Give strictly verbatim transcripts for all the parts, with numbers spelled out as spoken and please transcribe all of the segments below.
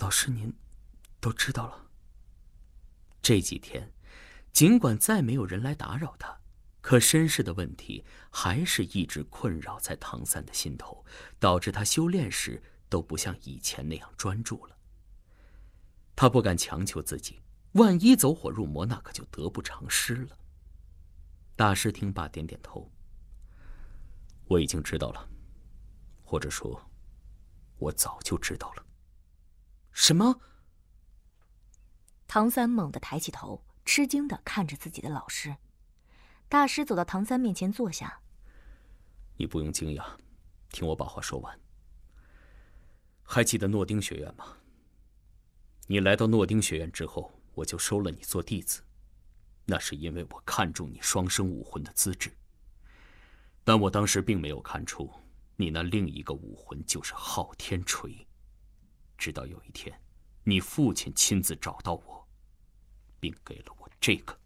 老师您都知道了。这几天，尽管再没有人来打扰他，可身世的问题还是一直困扰在唐三的心头，导致他修炼时都不像以前那样专注了。他不敢强求自己，万一走火入魔，那可就得不偿失了。大师听罢点点头：“我已经知道了，或者说，我早就知道了。”什么？ 唐三猛地抬起头，吃惊地看着自己的老师。大师走到唐三面前坐下：“ 你不用惊讶，听我把话说完。还记得诺丁学院吗？你来到诺丁学院之后，我就收了你做弟子，那是因为我看中你双生武魂的资质。但我当时并没有看出你那另一个武魂就是昊天锤。直到有一天，你父亲亲自找到我，并给了我这个。”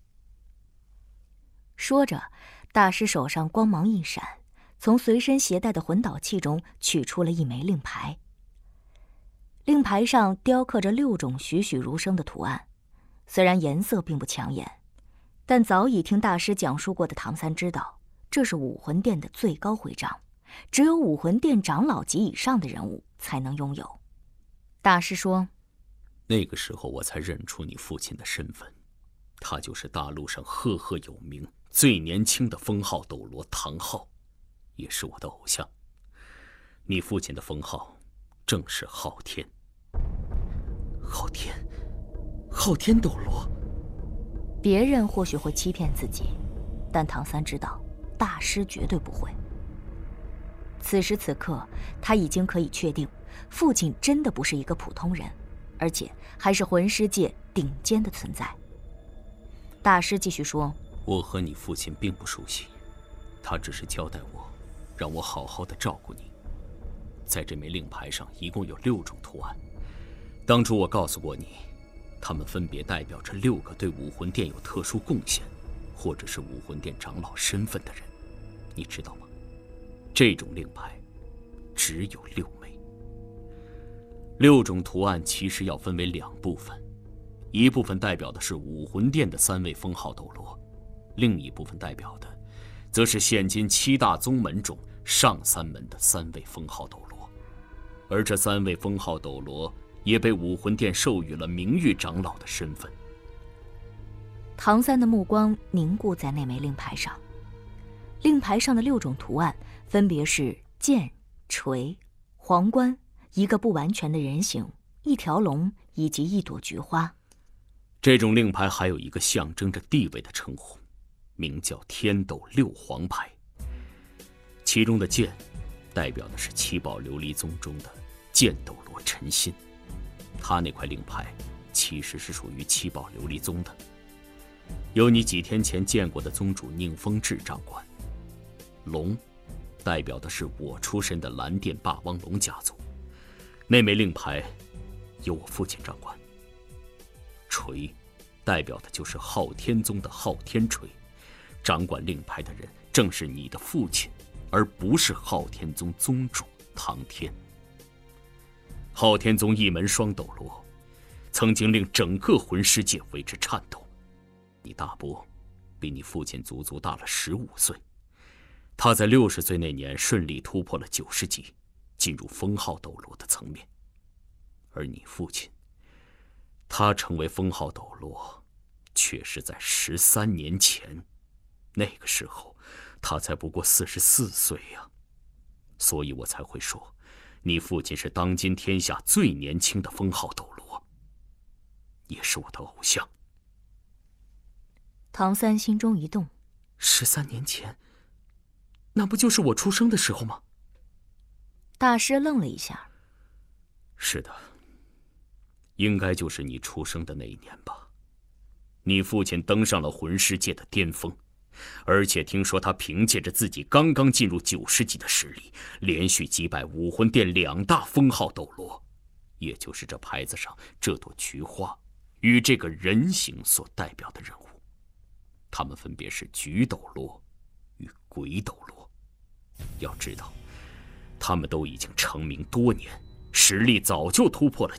说着，大师手上光芒一闪，从随身携带的魂导器中取出了一枚令牌。令牌上雕刻着六种栩栩如生的图案，虽然颜色并不抢眼，但早已听大师讲述过的唐三知道，这是武魂殿的最高徽章，只有武魂殿长老级以上的人物才能拥有。大师说：“ 那个时候我才认出你父亲的身份，他就是大陆上赫赫有名、最年轻的封号斗罗唐昊，也是我的偶像。你父亲的封号正是昊天。”昊天，昊天斗罗。 别人或许会欺骗自己，但唐三知道，大师绝对不会。此时此刻，他已经可以确定，父亲真的不是一个普通人，而且还是魂师界顶尖的存在。大师继续说：“ 我和你父亲并不熟悉，他只是交代我，让我好好的照顾你。在这枚令牌上一共有六种图案，当初我告诉过你，他们分别代表着六个对武魂殿有特殊贡献，或者是武魂殿长老身份的人，你知道吗？这种令牌只有六枚。六种图案其实要分为两部分，一部分代表的是武魂殿的三位封号斗罗，另一部分代表的则是现今七大宗门中上三门的三位封号斗罗，而这三位封号斗罗也被武魂殿授予了名誉长老的身份。” 唐三的目光凝固在那枚令牌上，令牌上的六种图案分别是剑、锤、皇冠、一个不完全的人形、一条龙以及一朵菊花。 这种令牌还有一个象征着地位的称呼，名叫天斗六皇牌。其中的剑代表的是七宝琉璃宗中的剑斗罗陈心，他那块令牌其实是属于七宝琉璃宗的，有你几天前见过的宗主宁风致掌管。龙代表的是我出身的蓝电霸汪龙家族，那枚令牌由我父亲掌管。锤代表的就是昊天宗的昊天锤，掌管令牌的人正是你的父亲，而不是昊天宗宗主唐天。昊天宗一门双斗罗，曾经令整个魂师界为之颤抖。你大伯比你父亲足足大了十五岁，他在六十岁那年顺利突破了九十级，进入封号斗罗的层面。而你父亲，他成为封号斗罗，却是在十三年前，那个时候他才不过四十四岁呀、啊。所以我才会说，你父亲是当今天下最年轻的封号斗罗，也是我的偶像。 唐三心中一动， 十三年前，那不就是我出生的时候吗？ 大师愣了一下。 是的，应该就是你出生的那一年吧。你父亲登上了魂师界的巅峰，而且听说他凭借着自己刚刚进入九十级的实力，连续击败武魂殿两大封号斗罗，也就是这牌子上这朵菊花与这个人形所代表的人物。他们分别是菊斗罗与鬼斗罗。要知道，他们都已经成名多年，实力早就突破了